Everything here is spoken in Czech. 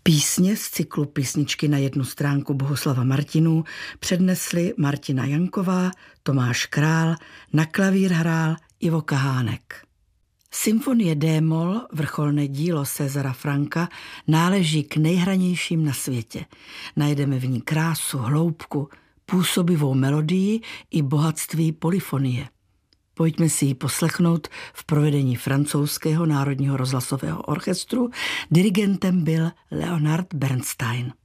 Písně z cyklu Písničky na jednu stránku Bohuslava Martinů přednesli Martina Janková, Tomáš Král, na klavír hrál Ivo Kahánek. Symfonie D-moll, vrcholné dílo Césara Franka, náleží k nejhranějším na světě. Najdeme v ní krásu, hloubku, působivou melodii i bohatství polyfonie. Pojďme si ji poslechnout v provedení francouzského národního rozhlasového orchestru. Dirigentem byl Leonard Bernstein.